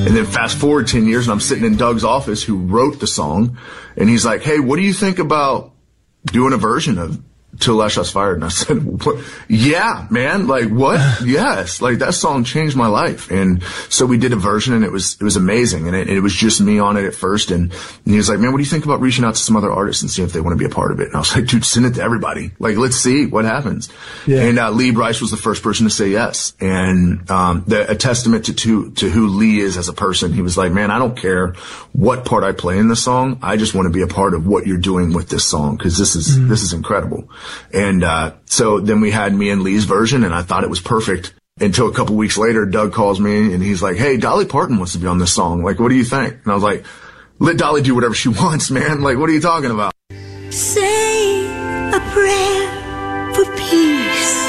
And then fast forward 10 years and I'm sitting in Doug's office, who wrote the song, and he's like, hey, what do you think about doing a version of Till Last Shots Fired? And I said, what? Yeah, man, like what? Yes, like that song changed my life. And so we did a version, and it was amazing. And it was just me on it at first. And he was like, man, what do you think about reaching out to some other artists and seeing if they want to be a part of it? And I was like, dude, send it to everybody. Like, let's see what happens. Yeah. And Lee Brice was the first person to say yes. And a testament to who Lee is as a person. He was like, man, I don't care what part I play in the song. I just want to be a part of what you're doing with this song, because this is incredible. And so then we had me and Lee's version, and I thought it was perfect until a couple weeks later. Doug calls me and he's like, hey, Dolly Parton wants to be on this song. Like, what do you think? And I was like, let Dolly do whatever she wants, man. Like, what are you talking about? Say a prayer for peace.